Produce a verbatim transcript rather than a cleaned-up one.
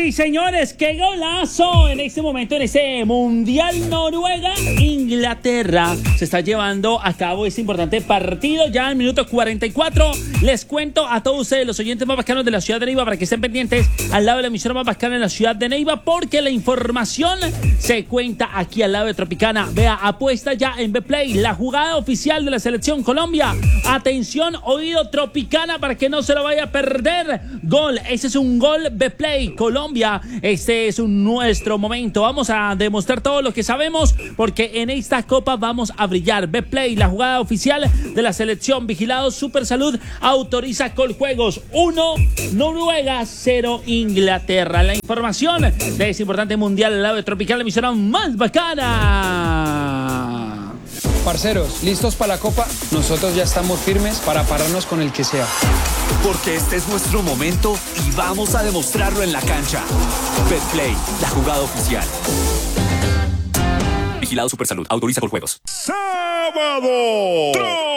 y señores, qué golazo en este momento en este Mundial Noruega-Inglaterra. Se está llevando a cabo este importante partido ya en minuto cuarenta y cuatro. Les cuento a todos ustedes, los oyentes más bacanos de la ciudad de Neiva, para que estén pendientes al lado de la emisora más bacana en la ciudad de Neiva, porque la información se cuenta aquí al lado de Tropicana. Vea, apuesta ya en Betplay, la jugada oficial de la selección Colombia. Atención, oído Tropicana, para que no se lo vaya a perder. Gol, ese es un gol Betplay, Colombia. Este es un nuestro momento. Vamos a demostrar todo lo que sabemos, porque en esta copa vamos a brillar. Betplay, la jugada oficial de la selección. Vigilado Super Salud, autoriza Coljuegos. uno Noruega, cero Inglaterra. La información de este importante mundial al lado de Tropical, la emisora más bacana. Parceros, ¿listos para la copa? Nosotros ya estamos firmes para pararnos con el que sea. Porque este es nuestro momento y vamos a demostrarlo en la cancha. Betplay, la jugada oficial. Vigilado Super Salud, autoriza Coljuegos. ¡Sábado!